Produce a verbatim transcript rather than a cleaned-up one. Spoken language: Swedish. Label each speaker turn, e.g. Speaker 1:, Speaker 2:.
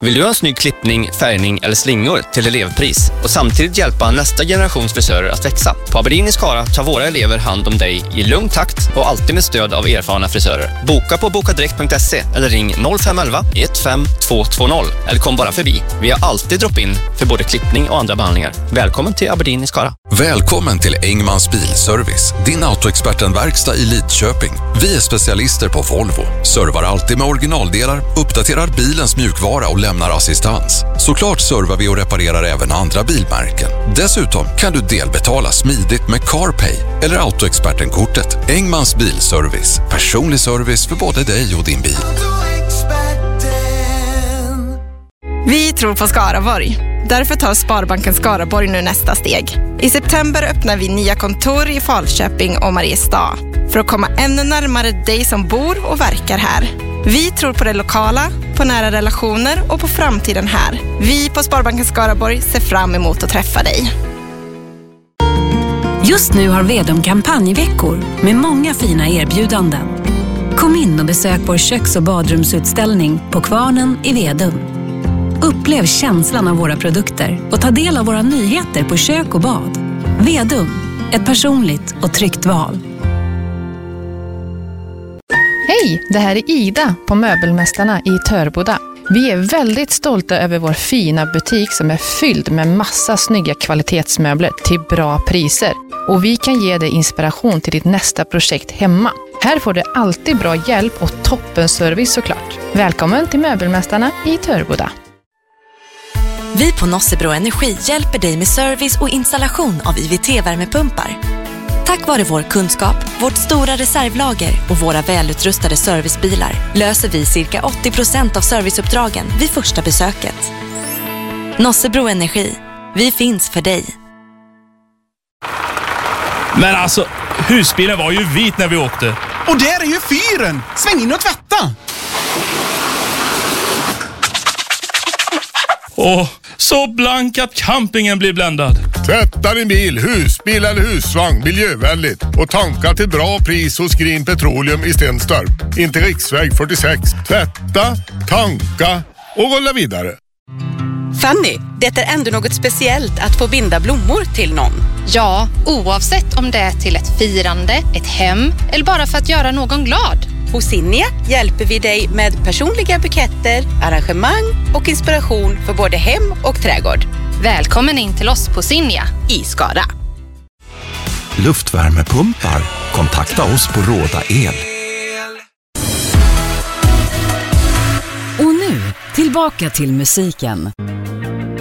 Speaker 1: Vill du ha en snygg klippning, färgning eller slingor till elevpris och samtidigt hjälpa nästa generations frisörer att växa? På Aberdeen i Skara tar våra elever hand om dig i lugn takt och alltid med stöd av erfarna frisörer. Boka på bokadirekt punkt se eller ring noll fem ett ett ett fem två två noll eller kom bara förbi. Vi har alltid drop-in för både klippning och andra behandlingar. Välkommen till Aberdeen i Skara.
Speaker 2: Välkommen till Engmans Bilservice, din autoexperten-verkstad i Lidköping. Vi är specialister på Volvo, servar alltid med originaldelar, uppdaterar bilens mjukvara och lämnar assistans. Såklart servar vi och reparerar även andra bilmärken. Dessutom kan du delbetala smidigt med CarPay eller autoexperten-kortet. Engmans Bilservice, personlig service för både dig och din bil.
Speaker 3: Vi tror på Skaraborg. Därför tar Sparbanken Skaraborg nu nästa steg. I september öppnar vi nya kontor i Falköping och Mariestad för att komma ännu närmare dig som bor och verkar här. Vi tror på det lokala, på nära relationer och på framtiden här. Vi på Sparbanken Skaraborg ser fram emot att träffa dig.
Speaker 4: Just nu har Vedum kampanjveckor med många fina erbjudanden. Kom in och besök vår köks- och badrumsutställning på Kvarnen i Vedum. Upplev känslan av våra produkter och ta del av våra nyheter på kök och bad. Vedum, ett personligt och tryggt val.
Speaker 5: Hej, det här är Ida på Möbelmästarna i Törboda. Vi är väldigt stolta över vår fina butik som är fylld med massa snygga kvalitetsmöbler till bra priser. Och vi kan ge dig inspiration till ditt nästa projekt hemma. Här får du alltid bra hjälp och toppenservice såklart. Välkommen till Möbelmästarna i Törboda.
Speaker 6: Vi på Nossebro Energi hjälper dig med service och installation av I V T-värmepumpar. Tack vare vår kunskap, vårt stora reservlager och våra välutrustade servicebilar löser vi cirka åttio procent av serviceuppdragen vid första besöket. Nossebro Energi. Vi finns för dig.
Speaker 7: Men alltså, husbilen var ju vit när vi åkte.
Speaker 8: Och där är ju fyren! Sväng in och tvätta!
Speaker 7: Åh, så blank att campingen blir bländad.
Speaker 9: Tvätta din bil, husbil eller husvagn miljövänligt och tanka till bra pris hos Green Petroleum i Stenstorp. Inte riksväg fyrtiosex. Tvätta, tanka och rulla vidare.
Speaker 10: Fanny, det är ändå något speciellt att få binda blommor till någon.
Speaker 11: Ja, oavsett om det är till ett firande, ett hem eller bara för att göra någon glad.
Speaker 10: Hos Sinja hjälper vi dig med personliga buketter, arrangemang och inspiration för både hem och trädgård.
Speaker 11: Välkommen in till oss på Sinja
Speaker 10: i Skara.
Speaker 12: Luftvärmepumpar. Kontakta oss på Råda El.
Speaker 4: Och nu, tillbaka till musiken.